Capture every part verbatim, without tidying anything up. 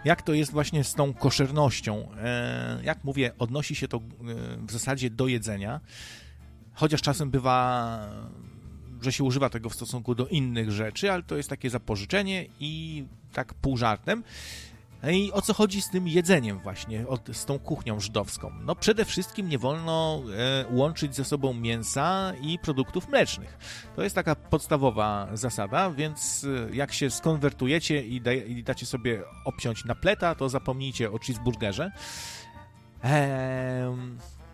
jak to jest właśnie z tą koszernością. Jak mówię, odnosi się to w zasadzie do jedzenia, chociaż czasem bywa, że się używa tego w stosunku do innych rzeczy, ale to jest takie zapożyczenie i tak pół żartem. I o co chodzi z tym jedzeniem właśnie, od, z tą kuchnią żydowską? No przede wszystkim nie wolno e, łączyć ze sobą mięsa i produktów mlecznych. To jest taka podstawowa zasada, więc e, jak się skonwertujecie i, da, i dacie sobie obciąć na pleta, to zapomnijcie o cheeseburgerze. Eee...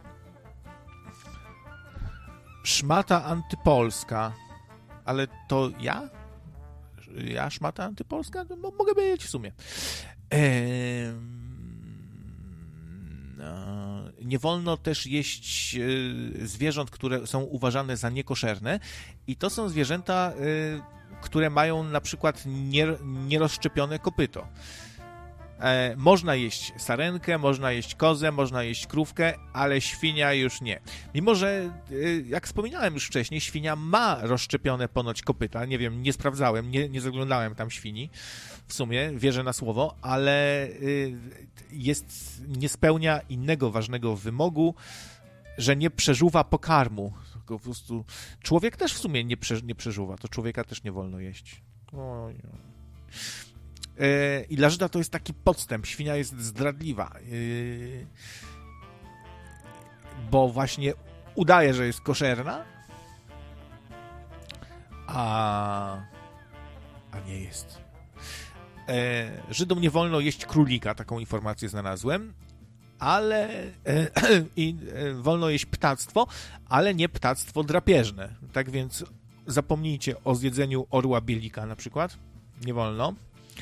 Szmata antypolska. Ale to ja? Ja szmata antypolska? No, mogę być w sumie. Eee, no, nie wolno też jeść e, zwierząt, które są uważane za niekoszerne i to są zwierzęta, e, które mają na przykład nier, nierozszczepione kopyto. E, można jeść sarenkę, można jeść kozę, można jeść krówkę, ale świnia już nie. Mimo że, e, jak wspominałem już wcześniej, świnia ma rozszczepione ponoć kopyta. Nie wiem, nie sprawdzałem, nie, nie zaglądałem tam świni. W sumie, wierzę na słowo, ale y, jest, nie spełnia innego ważnego wymogu, że nie przeżuwa pokarmu. Tylko po prostu człowiek też w sumie nie, prze, nie przeżuwa, to człowieka też nie wolno jeść. Oj, oj. Y, I dla Żyda to jest taki podstęp, świnia jest zdradliwa, y, bo właśnie udaje, że jest koszerna, a, a nie jest. Żydom nie wolno jeść królika, taką informację znalazłem, ale e, i e, wolno jeść ptactwo, ale nie ptactwo drapieżne. Tak więc zapomnijcie o zjedzeniu orła bielika na przykład. Nie wolno.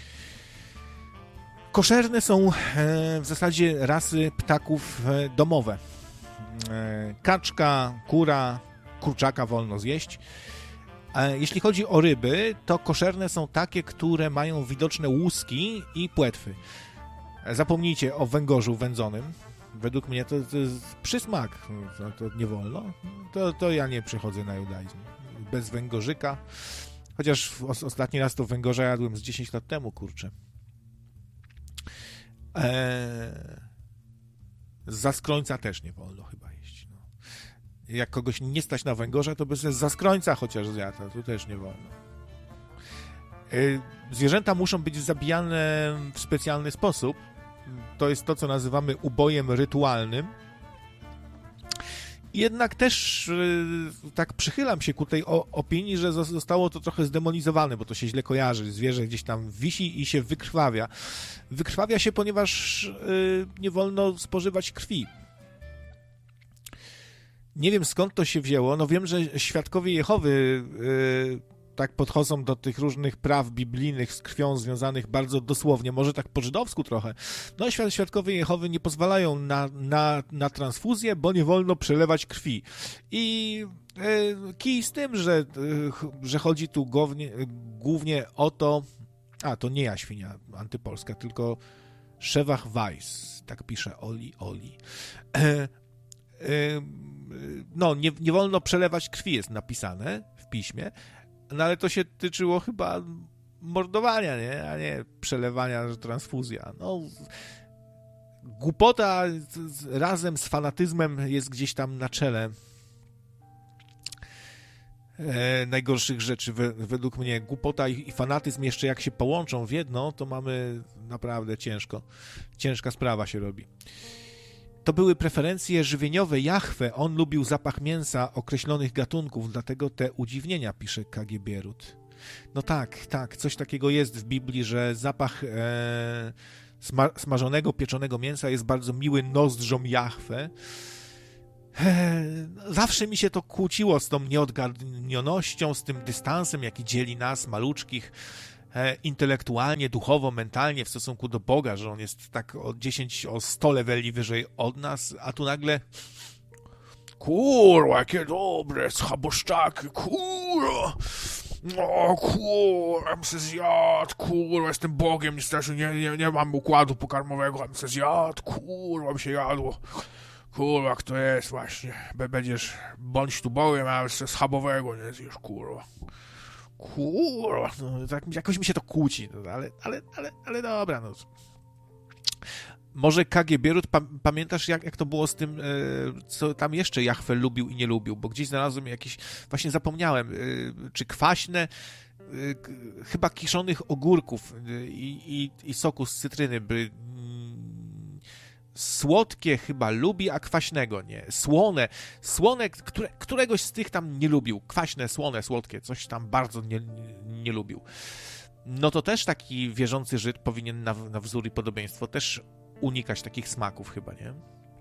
Koszerne są e, w zasadzie rasy ptaków e, domowe. E, kaczka, kura, kurczaka wolno zjeść. Jeśli chodzi o ryby, to koszerne są takie, które mają widoczne łuski i płetwy. Zapomnijcie o węgorzu wędzonym. Według mnie to, to jest przysmak. To, to nie wolno. To, to ja nie przechodzę na judaizm. Bez węgorzyka. Chociaż os- ostatni raz to węgorza jadłem z dziesięć lat temu, kurczę. Eee... Z zaskrońca też nie wolno chyba jeść. Jak kogoś nie stać na węgorza, to by ze zaskrońca chociaż zjadł, to też nie wolno. Zwierzęta muszą być zabijane w specjalny sposób. To jest to, co nazywamy ubojem rytualnym. Jednak też tak przychylam się ku tej opinii, że zostało to trochę zdemonizowane, bo to się źle kojarzy. Zwierzę gdzieś tam wisi i się wykrwawia. Wykrwawia się, ponieważ nie wolno spożywać krwi. Nie wiem, skąd to się wzięło. No wiem, że świadkowie Jehowy yy, tak podchodzą do tych różnych praw biblijnych z krwią związanych bardzo dosłownie, może tak po żydowsku trochę. No i świadkowie Jehowy nie pozwalają na, na, na transfuzję, bo nie wolno przelewać krwi. I yy, kij z tym, że, yy, że chodzi tu głównie, głównie o to... A, to nie ja świnia antypolska, tylko Szewach Weiss. Tak pisze Oli, Oli. Yy, yy, No, nie, nie wolno przelewać krwi, jest napisane w piśmie, no ale to się tyczyło chyba mordowania, nie? A nie przelewania, transfuzja. No, głupota z, razem z fanatyzmem jest gdzieś tam na czele e, najgorszych rzeczy we, według mnie. Głupota i, i fanatyzm jeszcze jak się połączą w jedno, to mamy naprawdę ciężko. Ciężka sprawa się robi. To były preferencje żywieniowe Jahwe. On lubił zapach mięsa określonych gatunków, dlatego te udziwnienia, pisze K G Bierut. No tak, tak, coś takiego jest w Biblii, że zapach e, sma- smażonego, pieczonego mięsa jest bardzo miły nozdrzom Jahwe. E, zawsze mi się to kłóciło z tą nieodgadnionością, z tym dystansem, jaki dzieli nas, maluczkich, intelektualnie, duchowo, mentalnie w stosunku do Boga, że On jest tak o dziesięć, o sto leveli wyżej od nas, a tu nagle kurwa, jakie dobre schaboszczaki, kurwa, no kurwa, bym se zjadł, kurwa, jestem Bogiem, niestety nie, nie, nie mam układu pokarmowego, bym se zjadł, kurwa, by się jadło, kurwa, kto jest właśnie, będziesz, bądź tu Bogiem, a se schabowego nie zjesz, kurwa. Kurwa, no, tak, jakoś mi się to kłóci, no, ale, ale, ale, ale dobra, no. Może K G Bierut, pamiętasz jak, jak to było z tym, co tam jeszcze Jahwe lubił i nie lubił, bo gdzieś znalazłem jakieś, właśnie zapomniałem, czy kwaśne, chyba kiszonych ogórków i, i, i soku z cytryny by słodkie chyba lubi, a kwaśnego nie. Słone, słone, które, któregoś z tych tam nie lubił. Kwaśne, słone, słodkie, coś tam bardzo nie, nie, nie lubił. No to też taki wierzący Żyd powinien na, na wzór i podobieństwo też unikać takich smaków chyba, nie?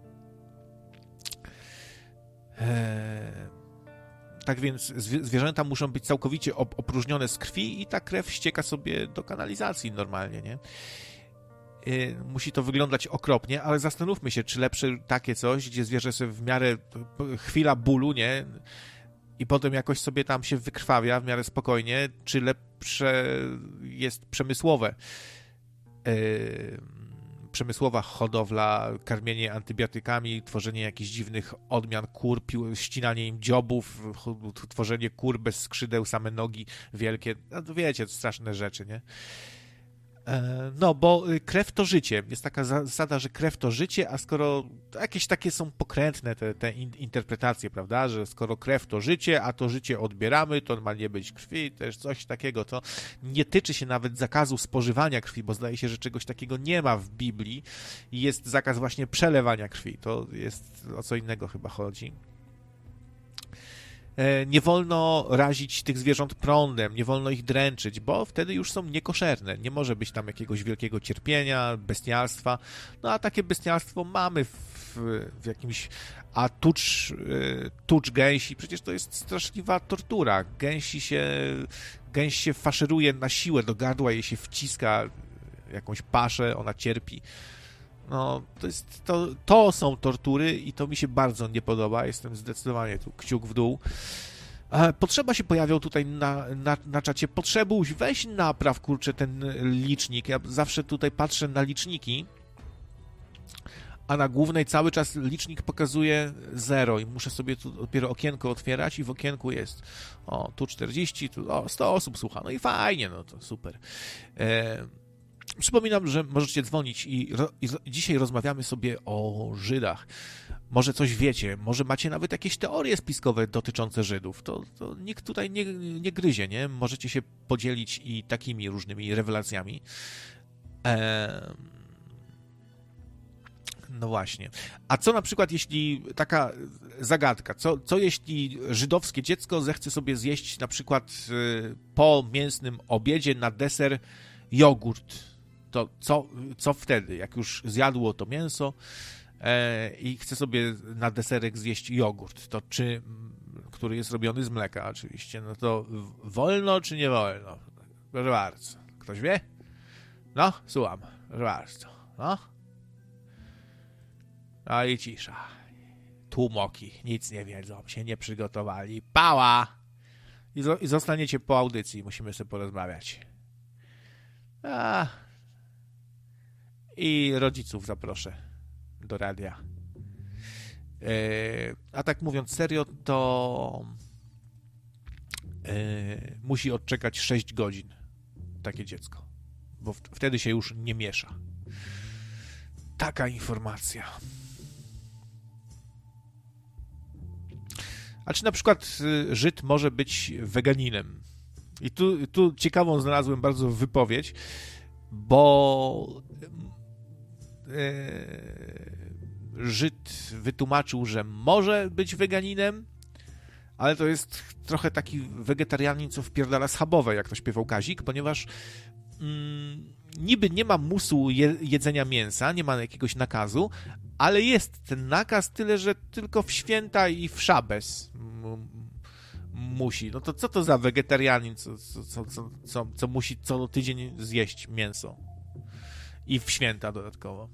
Eee, tak więc zwierzęta muszą być całkowicie opróżnione z krwi i ta krew ścieka sobie do kanalizacji normalnie, nie? Eee, musi to wyglądać okropnie, ale zastanówmy się, czy lepsze takie coś, gdzie zwierzę sobie w miarę chwila bólu, nie? I potem jakoś sobie tam się wykrwawia w miarę spokojnie, czy lepsze jest przemysłowe. Eee, przemysłowa hodowla, karmienie antybiotykami, tworzenie jakichś dziwnych odmian kur, ścinanie im dziobów, tworzenie kur bez skrzydeł, same nogi wielkie. No to wiecie, to straszne rzeczy, nie? No, bo krew to życie. Jest taka zasada, że krew to życie, a skoro jakieś takie są pokrętne te, te interpretacje, prawda, że skoro krew to życie, a to życie odbieramy, to ma nie być krwi, też coś takiego, to nie tyczy się nawet zakazu spożywania krwi, bo zdaje się, że czegoś takiego nie ma w Biblii i jest zakaz właśnie przelewania krwi. To jest o co innego chyba chodzi. Nie wolno razić tych zwierząt prądem, nie wolno ich dręczyć, bo wtedy już są niekoszerne. Nie może być tam jakiegoś wielkiego cierpienia, bestialstwa. No a takie bestialstwo mamy w, w jakimś... A tucz, tucz gęsi, przecież to jest straszliwa tortura. Gęsi się, gęś się faszeruje na siłę, do gardła jej się wciska jakąś paszę, ona cierpi. No, to, jest, to, to są tortury i to mi się bardzo nie podoba. Jestem zdecydowanie tu kciuk w dół. Potrzeba się pojawiał tutaj na, na, na czacie. Potrzebuś, weź napraw, kurczę, ten licznik. Ja zawsze tutaj patrzę na liczniki, a na głównej cały czas licznik pokazuje zero i muszę sobie tu dopiero okienko otwierać i w okienku jest o, tu czterdzieści, tu o, sto osób słucha. No i fajnie, no to super. E Przypominam, że możecie dzwonić i, ro, i dzisiaj rozmawiamy sobie o Żydach. Może coś wiecie, może macie nawet jakieś teorie spiskowe dotyczące Żydów. To, to nikt tutaj nie, nie gryzie, nie? Możecie się podzielić i takimi różnymi rewelacjami. Eee... No właśnie. A co na przykład, jeśli taka zagadka, co, co jeśli żydowskie dziecko zechce sobie zjeść na przykład po mięsnym obiedzie na deser jogurt? To co, co wtedy, jak już zjadło to mięso e, i chce sobie na deserek zjeść jogurt, to czy, który jest robiony z mleka oczywiście, no to wolno czy nie wolno? Proszę bardzo. Ktoś wie? No, słucham. Proszę bardzo. No. No i cisza. Tłumoki. Nic nie wiedzą. Się nie przygotowali. Pała! I, zo- i zostaniecie po audycji. Musimy sobie porozmawiać. A... I rodziców zaproszę do radia. Yy, a tak mówiąc serio, to yy, musi odczekać sześć godzin takie dziecko, bo w, wtedy się już nie miesza. Taka informacja. A czy na przykład Żyd może być weganinem? I tu, tu ciekawą znalazłem bardzo wypowiedź, bo Żyd wytłumaczył, że może być weganinem, ale to jest trochę taki wegetarianin, co wpierdala schabowe, jak to śpiewał Kazik, ponieważ mm, niby nie ma musu je, jedzenia mięsa, nie ma jakiegoś nakazu, ale jest ten nakaz, tyle że tylko w święta i w szabes m, musi. No to co to za wegetarianin, co, co, co, co, co, co musi co tydzień zjeść mięso? I w święta dodatkowo.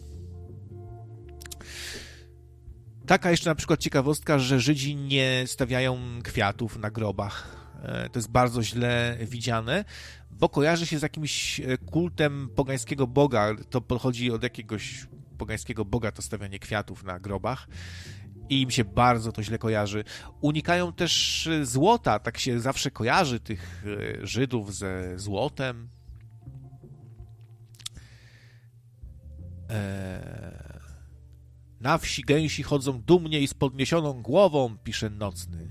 Taka jeszcze na przykład ciekawostka, że Żydzi nie stawiają kwiatów na grobach. To jest bardzo źle widziane, bo kojarzy się z jakimś kultem pogańskiego boga. To pochodzi od jakiegoś pogańskiego boga, to stawianie kwiatów na grobach. I im się bardzo to źle kojarzy. Unikają też złota. Tak się zawsze kojarzy tych Żydów ze złotem. Eee, na wsi gęsi chodzą dumnie i z podniesioną głową, pisze Nocny.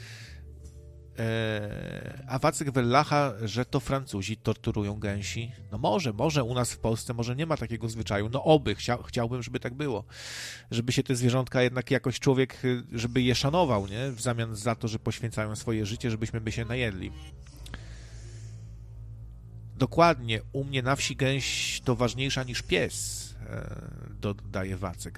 Eee, a Wacek Wellacha, że to Francuzi torturują gęsi. No może, może u nas w Polsce może nie ma takiego zwyczaju. No oby, chcia, chciałbym, żeby tak było. Żeby się te zwierzątka jednak jakoś człowiek, żeby je szanował, nie? W zamian za to, że poświęcają swoje życie, żebyśmy by się najedli. Dokładnie, u mnie na wsi gęś to ważniejsza niż pies, dodaje Wacek.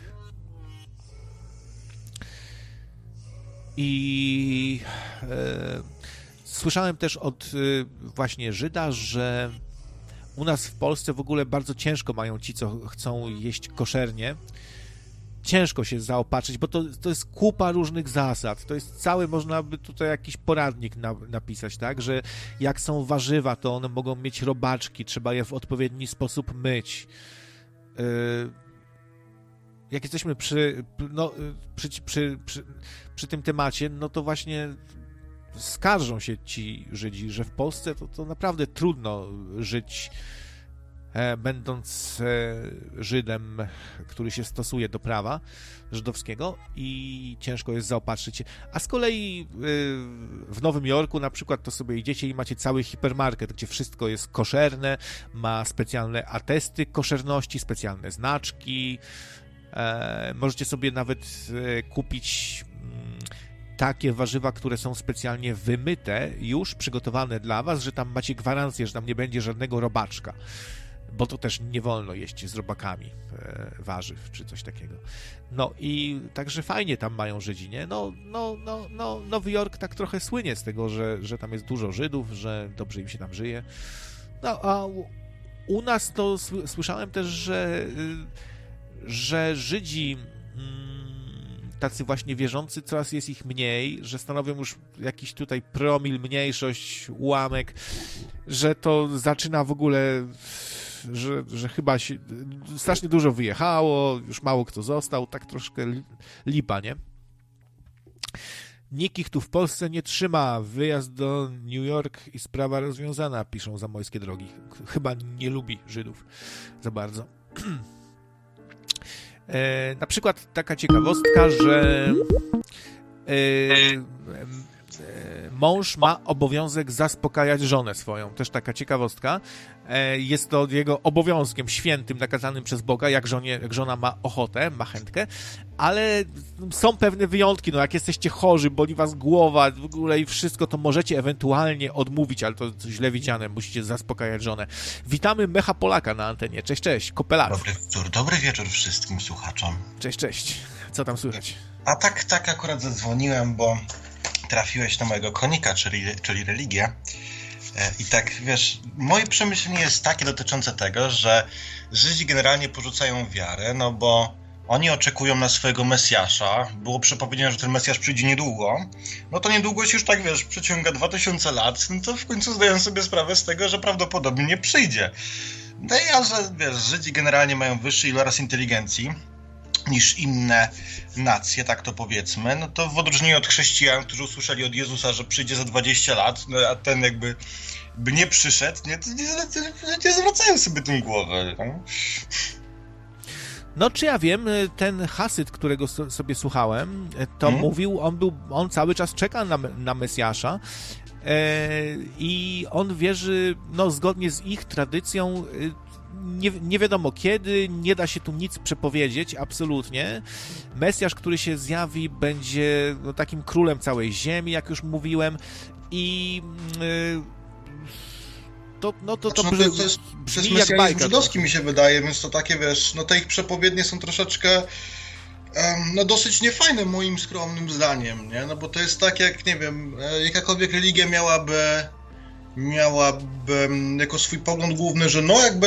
I e, słyszałem też od e, właśnie Żyda, że u nas w Polsce w ogóle bardzo ciężko mają ci, co chcą jeść koszernie. Ciężko się zaopatrzyć, bo to, to jest kupa różnych zasad. To jest cały, można by tutaj jakiś poradnik na, napisać, tak? Że jak są warzywa, to one mogą mieć robaczki, trzeba je w odpowiedni sposób myć. Yy, jak jesteśmy przy, no, przy, przy, przy, przy tym temacie, no to właśnie skarżą się ci Żydzi, że w Polsce to, to naprawdę trudno żyć E, będąc e, Żydem, który się stosuje do prawa żydowskiego i ciężko jest zaopatrzyć się. A z kolei e, w Nowym Jorku na przykład to sobie idziecie i macie cały hipermarket, gdzie wszystko jest koszerne, ma specjalne atesty koszerności, specjalne znaczki. E, możecie sobie nawet e, kupić mm, takie warzywa, które są specjalnie wymyte, już przygotowane dla was, że tam macie gwarancję, że tam nie będzie żadnego robaczka. Bo to też nie wolno jeść z robakami e, warzyw, czy coś takiego. No i także fajnie tam mają Żydzi, nie? No, no, no, no, Nowy Jork tak trochę słynie z tego, że, że tam jest dużo Żydów, że dobrze im się tam żyje. No, a u, u nas to sły, słyszałem też, że, że Żydzi mm, tacy właśnie wierzący, coraz jest ich mniej, że stanowią już jakiś tutaj promil, mniejszość, ułamek, że to zaczyna w ogóle... Że, że chyba się strasznie dużo wyjechało, już mało kto został, tak troszkę lipa, nie? Nikt ich tu w Polsce nie trzyma, wyjazd do New York i sprawa rozwiązana, piszą Zamojskie Drogi. Chyba nie lubi Żydów za bardzo. E, na przykład taka ciekawostka, że e, mąż ma obowiązek zaspokajać żonę swoją. Też taka ciekawostka. Jest to jego obowiązkiem świętym, nakazanym przez Boga, jak, żonie, jak żona ma ochotę, ma chętkę, ale są pewne wyjątki. No, jak jesteście chorzy, boli was głowa w ogóle i wszystko, to możecie ewentualnie odmówić, ale to źle widziane, musicie zaspokajać żonę. Witamy Mecha Polaka na antenie. Cześć, cześć, Kopelat. Dobry wieczór, dobry wieczór wszystkim słuchaczom. Cześć, cześć. Co tam słychać? A tak, tak akurat zadzwoniłem, bo trafiłeś na mojego konika, czyli, czyli religię. I tak, wiesz, moje przemyślenie jest takie dotyczące tego, że Żydzi generalnie porzucają wiarę, no bo oni oczekują na swojego Mesjasza. Było przepowiedziane, że ten Mesjasz przyjdzie niedługo. No to niedługość już tak, wiesz, przeciąga dwa tysiące lat, no to w końcu zdają sobie sprawę z tego, że prawdopodobnie nie przyjdzie. No i a że, wiesz, Żydzi generalnie mają wyższy iloraz inteligencji niż inne nacje, tak to powiedzmy, no to w odróżnieniu od chrześcijan, którzy usłyszeli od Jezusa, że przyjdzie za dwadzieścia lat, no a ten jakby by nie przyszedł, nie, to nie, nie zwracają sobie tym głowę. No? No, czy ja wiem, ten Hasyd, którego so, sobie słuchałem, to hmm? mówił, on był, on cały czas czeka na, na Mesjasza e, i on wierzy, no zgodnie z ich tradycją, Nie, nie wiadomo kiedy, nie da się tu nic przepowiedzieć, absolutnie. Mesjasz, który się zjawi, będzie no, takim królem całej ziemi, jak już mówiłem, i yy, to, no, to, to, znaczy, brzmi, no to, to jest, brzmi to jest jak bajka. żydowski mi się wydaje, więc to takie, wiesz, no te ich przepowiednie są troszeczkę um, no dosyć niefajne moim skromnym zdaniem, nie? No bo to jest tak jak, nie wiem, jakakolwiek religia miałaby miałaby jako swój pogląd główny, że no jakby